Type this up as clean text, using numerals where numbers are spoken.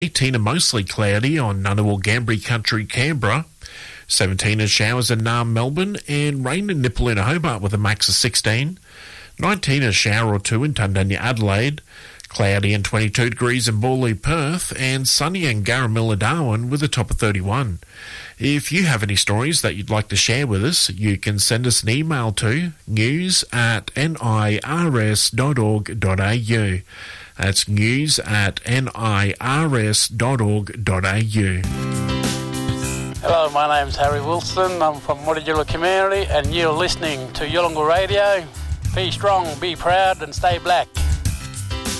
18 and mostly cloudy on Ngunnawal Gambri Country, Canberra. 17 is showers in Naarm, Melbourne, and rain in Nipaluna, Hobart with a max of 16. 19 is shower or two in Tundanya, Adelaide. Cloudy and 22 degrees in Borley, Perth, and sunny in Garramilla, Darwin with a top of 31. If you have any stories that you'd like to share with us, you can send us an email to news@nirs.org.au. That's news@nirs.org.au. Hello, my name's Harry Wilson. I'm from Mutijula community and you're listening to Yolngu Radio. Be strong, be proud and stay black.